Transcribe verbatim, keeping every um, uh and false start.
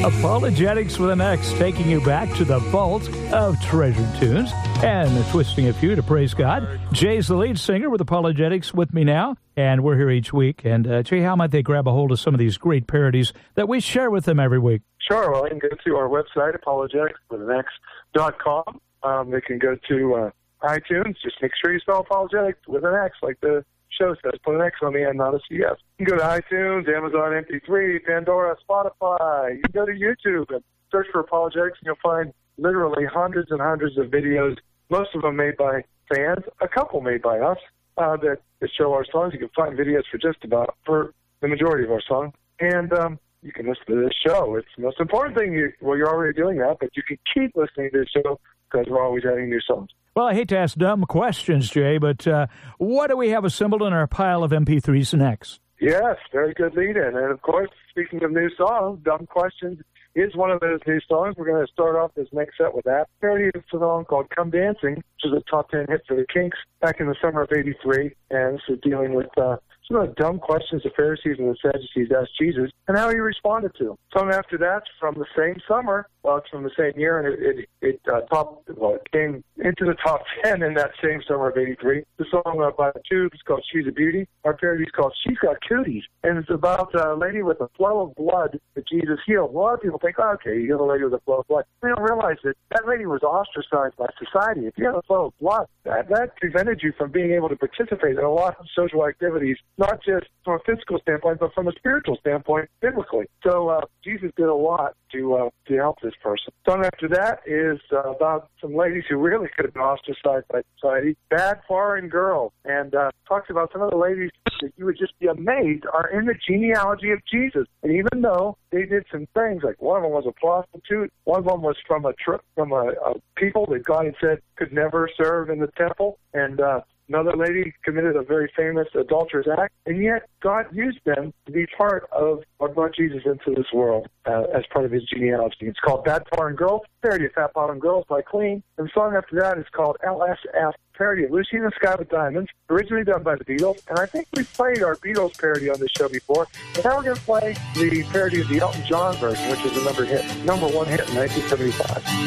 Apologetics with an X, taking you back to the vault of treasured tunes and twisting a few to praise God. Jay's the lead singer with Apologetics with me now, and we're here each week. And uh, Jay, how might they grab a hold of some of these great parodies that we share with them every week? Sure. Well, they can go to our website, apologetics with an X dot com. Um, they can go to uh, iTunes. Just make sure you spell apologetics with an X, like the show says. Put an X on the end, not a C S. You can go to iTunes, Amazon M P three, Pandora, Spotify. You can go to YouTube and search for Apologetics, and you'll find literally hundreds and hundreds of videos, most of them made by fans, a couple made by us, uh, that, that show our songs. You can find videos for just about, for the majority of our songs. And um, you can listen to this show. It's the most important thing. You, well, you're already doing that, but you can keep listening to the show because we're always adding new songs. Well, I hate to ask dumb questions, Jay, but uh, what do we have assembled in our pile of M P threes next? Yes, very good lead-in. And, of course, speaking of new songs, Dumb Questions is one of those new songs. We're going to start off this next set with that. Parody of a song called Come Dancing, which was a top ten hit for the Kinks back in the summer of eighty-three. And this is dealing with uh, some of the dumb questions the Pharisees and the Sadducees asked Jesus and how he responded to them. Song after that's from the same summer. Well, it's from the same year, and it it, it uh, top well, it came into the top ten in that same summer of eighty-three. The song uh, by the Tubes called She's a Beauty. Our parody is called She's Got Cooties, and it's about a lady with a flow of blood that Jesus healed. A lot of people think, oh, okay, you have a lady with a flow of blood. They don't realize that that lady was ostracized by society. If you have a flow of blood, that, that prevented you from being able to participate in a lot of social activities, not just from a physical standpoint, but from a spiritual standpoint, biblically. So uh, Jesus did a lot to uh, to help this person. Song after that is uh, about some ladies who really could have been ostracized by society. Bad Foreign Girl, and uh, talks about some of the ladies that you would just be amazed are in the genealogy of Jesus. And even though they did some things, like one of them was a prostitute, one of them was from a tri- from a, a people that God had said could never serve in the temple, and uh, another lady committed a very famous adulterous act, and yet God used them to be part of what brought Jesus into this world uh, as part of his genealogy. It's called Bad Foreign Girl, parody of Fat Bottom Girls by Clean. And the song after that is called L S F, parody of Lucy in the Sky with Diamonds, originally done by the Beatles. And I think we've played our Beatles parody on this show before. But now we're going to play the parody of the Elton John version, which is the number hit, number one hit in nineteen seventy-five.